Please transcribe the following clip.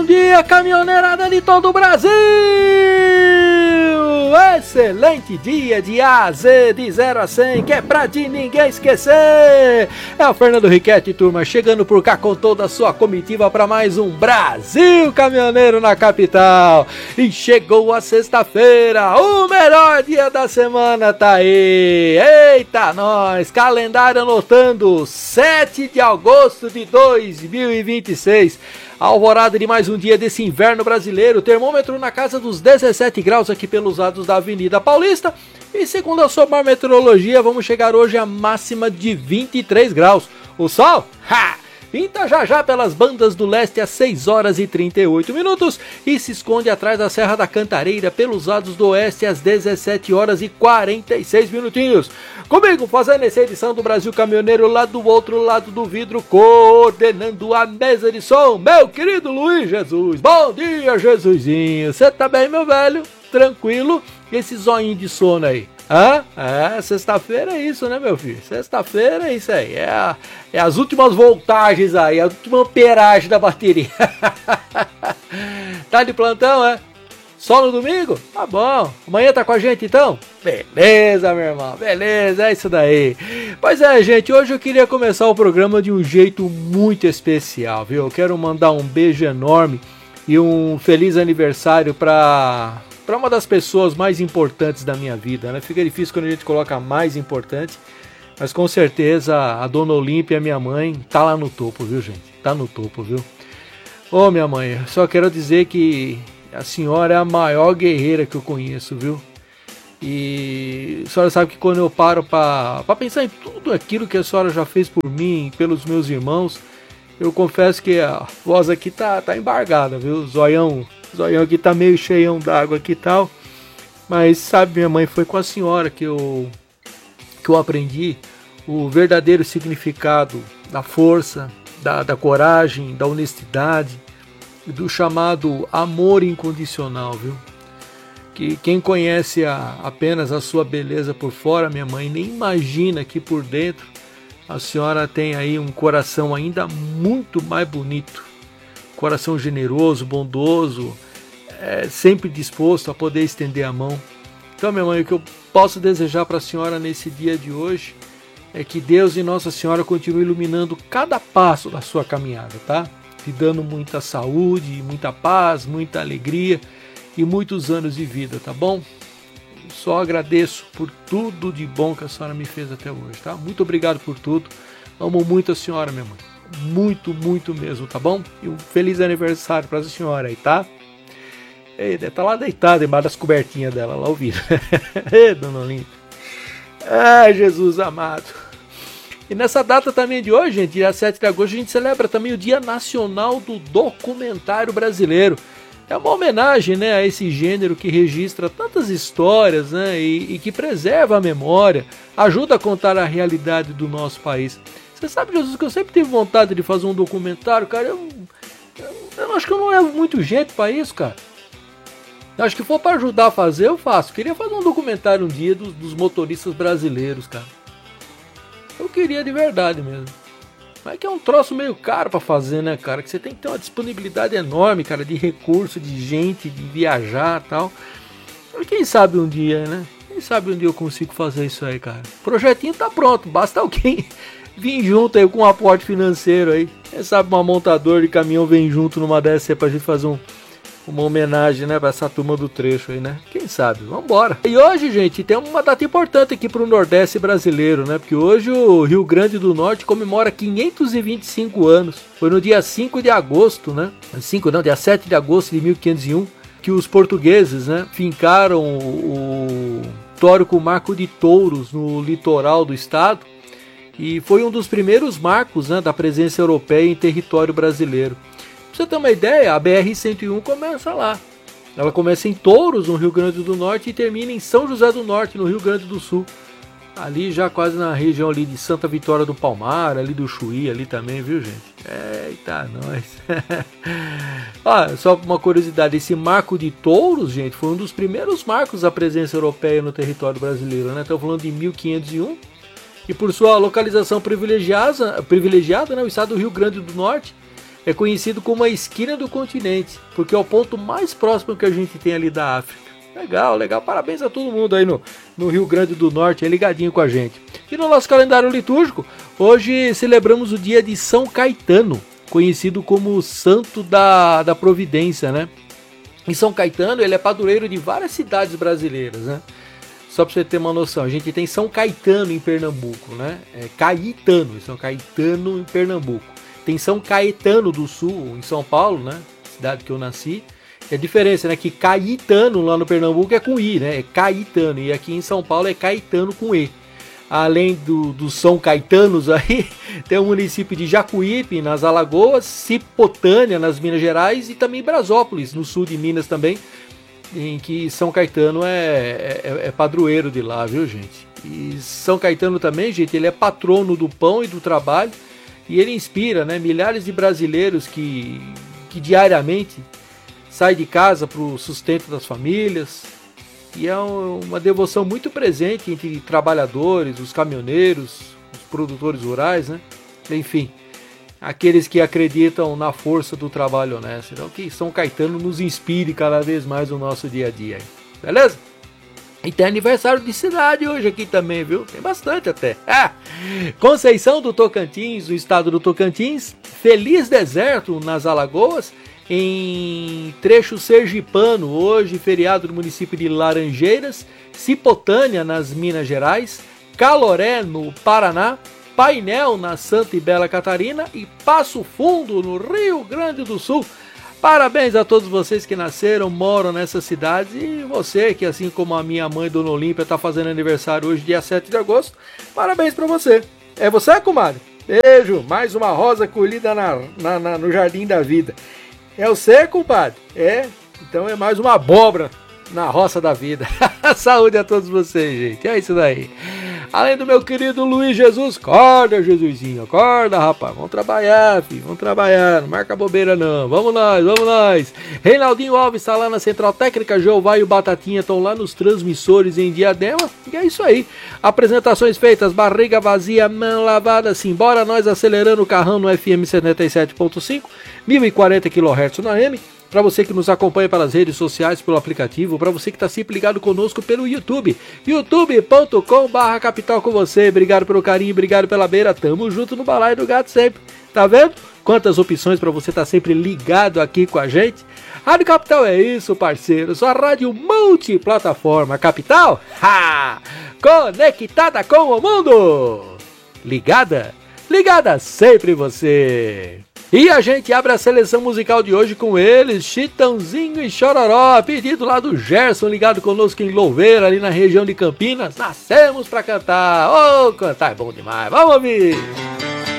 Bom dia, caminhoneirada de todo o Brasil! Excelente dia de A a Z, de 0 a 100, que é pra de ninguém esquecer! É o Fernando Riquetti, turma, chegando por cá com toda a sua comitiva para mais um Brasil Caminhoneiro na capital. E chegou a sexta-feira, o melhor dia da semana tá aí! Eita nós! Calendário anotando 7 de agosto de 2026. Alvorada de mais um dia desse inverno brasileiro, termômetro na casa dos 17 graus aqui pelos lados da Avenida Paulista. E segundo a Somar Meteorologia, vamos chegar hoje à máxima de 23 graus. O sol? Pinta já pelas bandas do leste às 6 horas e 38 minutos e se esconde atrás da Serra da Cantareira pelos lados do oeste às 17 horas e 46 minutinhos. Comigo fazendo essa edição do Brasil Caminhoneiro lá do outro lado do vidro, coordenando a mesa de som, meu querido Luiz Jesus. Bom dia, Jesusinho. Você tá bem, meu velho? Tranquilo? Esse zoinho de sono aí? Sexta-feira é isso, né, meu filho? Sexta-feira é isso aí, é as últimas voltagens aí, a última amperagem da bateria. Tá de plantão, é? Só no domingo? Tá bom. Amanhã tá com a gente, então? Beleza, meu irmão, beleza, é isso daí. Pois é, gente, hoje eu queria começar o programa de um jeito muito especial, viu? Eu quero mandar um beijo enorme e um feliz aniversário para uma das pessoas mais importantes da minha vida, né? Fica difícil quando a gente coloca mais importante, mas com certeza a Dona Olímpia, minha mãe, tá lá no topo, viu, gente? Tá no topo, viu? Ô, minha mãe, só quero dizer que a senhora é a maior guerreira que eu conheço, viu? E a senhora sabe que quando eu paro pra pensar em tudo aquilo que a senhora já fez por mim, pelos meus irmãos, eu confesso que a voz aqui tá embargada, viu? Zoião aqui tá meio cheião d'água aqui e tal. Mas sabe, minha mãe, foi com a senhora que eu aprendi o verdadeiro significado da força, da coragem, da honestidade, do chamado amor incondicional, viu? Que quem conhece apenas a sua beleza por fora, minha mãe, nem imagina que por dentro a senhora tem aí um coração ainda muito mais bonito. Coração generoso, bondoso, sempre disposto a poder estender a mão. Então, minha mãe, o que eu posso desejar para a senhora nesse dia de hoje é que Deus e Nossa Senhora continuem iluminando cada passo da sua caminhada, tá? Te dando muita saúde, muita paz, muita alegria e muitos anos de vida, tá bom? Só agradeço por tudo de bom que a senhora me fez até hoje, tá? Muito obrigado por tudo. Amo muito a senhora, minha mãe. Muito, muito mesmo, tá bom? E um feliz aniversário pra senhora aí, tá? Ei, deve tá lá deitada embaixo das cobertinhas dela, lá ouvindo. Ei, Dona Olímpia. Ai, Jesus amado. E nessa data também de hoje, gente, dia 7 de agosto, a gente celebra também o Dia Nacional do Documentário Brasileiro. É uma homenagem, né, a esse gênero que registra tantas histórias, né, e que preserva a memória, ajuda a contar a realidade do nosso país. Você sabe, Jesus, que eu sempre tive vontade de fazer um documentário, cara. Eu acho que eu não levo muito jeito pra isso, cara. Eu acho que for pra ajudar a fazer, eu faço. Eu queria fazer um documentário um dia dos motoristas brasileiros, cara. Eu queria de verdade mesmo. Mas que é um troço meio caro pra fazer, né, cara? Que você tem que ter uma disponibilidade enorme, cara, de recurso, de gente, de viajar e tal. Mas quem sabe um dia, né? Quem sabe um dia eu consigo fazer isso aí, cara. O projetinho tá pronto, basta alguém vim junto aí com um aporte financeiro aí. Quem sabe uma montadora de caminhão vem junto numa dessas aí pra gente fazer uma homenagem, né, pra essa turma do trecho aí, né? Quem sabe? Vambora! E hoje, gente, tem uma data importante aqui pro Nordeste brasileiro, né? Porque hoje o Rio Grande do Norte comemora 525 anos. Foi no dia 5 de agosto, né? Dia 7 de agosto de 1501 que os portugueses, né, fincaram o histórico Marco de Touros no litoral do estado. E foi um dos primeiros marcos, né, da presença europeia em território brasileiro. Pra você ter uma ideia, a BR-101 começa lá. Ela começa em Touros, no Rio Grande do Norte, e termina em São José do Norte, no Rio Grande do Sul. Ali já quase na região ali de Santa Vitória do Palmar, ali do Chuí, ali também, viu, gente? Eita, nós! Olha, só uma curiosidade, esse Marco de Touros, gente, foi um dos primeiros marcos da presença europeia no território brasileiro, né? Estamos falando de 1501. E por sua localização privilegiada, né, o estado do Rio Grande do Norte é conhecido como a esquina do continente, porque é o ponto mais próximo que a gente tem ali da África. Legal, legal. Parabéns a todo mundo aí no Rio Grande do Norte, aí ligadinho com a gente. E no nosso calendário litúrgico, hoje celebramos o dia de São Caetano, conhecido como o Santo da Providência, né? E São Caetano, ele é padroeiro de várias cidades brasileiras, né? Só para você ter uma noção, a gente tem São Caetano em Pernambuco, né? É Caetano, São Caetano em Pernambuco. Tem São Caetano do Sul, em São Paulo, né? Cidade que eu nasci. É a diferença, né? Que Caetano lá no Pernambuco é com I, né? É Caetano. E aqui em São Paulo é Caetano com E. Além dos São Caetanos aí, tem o município de Jacuípe, nas Alagoas, Cipotânea, nas Minas Gerais, e também Brasópolis, no sul de Minas também, em que São Caetano é padroeiro de lá, viu, gente? E São Caetano também, gente, ele é patrono do pão e do trabalho, e ele inspira, né, milhares de brasileiros que diariamente saem de casa para o sustento das famílias. E é uma devoção muito presente entre trabalhadores, os caminhoneiros, os produtores rurais, né? Enfim, aqueles que acreditam na força do trabalho honesto. Então, que São Caetano nos inspire cada vez mais no nosso dia a dia. Beleza? E tem aniversário de cidade hoje aqui também, viu? Tem bastante até. Conceição do Tocantins, o estado do Tocantins. Feliz Deserto, nas Alagoas. Em trecho sergipano, hoje feriado no município de Laranjeiras, Cipotânea, nas Minas Gerais, Caloré, no Paraná, Painel, na Santa e Bela Catarina e Passo Fundo, no Rio Grande do Sul. Parabéns a todos vocês que nasceram, moram nessas cidades, e você que, assim como a minha mãe, Dona Olímpia, está fazendo aniversário hoje, dia 7 de agosto, parabéns para você. É você, comadre? Beijo, mais uma rosa colhida no jardim da vida. É você, compadre? É? Então é mais uma abóbora na roça da vida. Saúde a todos vocês, gente. É isso daí. Além do meu querido Luiz Jesus, acorda, Jesusinho, acorda, rapaz. Vamos trabalhar, filho, vamos trabalhar. Não marca bobeira, não. Vamos nós, vamos nós. Reinaldinho Alves está lá na Central Técnica. Jeová e o Batatinha estão lá nos transmissores em Diadema. E é isso aí. Apresentações feitas, barriga vazia, mão lavada. Simbora nós acelerando o carrão no FM 77.5, 1040 kHz na AM. Para você que nos acompanha pelas redes sociais, pelo aplicativo, para você que está sempre ligado conosco pelo YouTube, youtube.com/capital com você. Obrigado pelo carinho, obrigado pela beira, tamo junto no balaio do gato sempre, tá vendo? Quantas opções para você estar sempre ligado aqui com a gente. Rádio Capital é isso, parceiro, sua rádio multiplataforma. Capital, conectada com o mundo, ligada sempre você. E a gente abre a seleção musical de hoje com eles, Chitãozinho e Chororó, pedido lá do Gerson, ligado conosco em Louveira, ali na região de Campinas. Nascemos pra cantar, cantar é bom demais, vamos ouvir!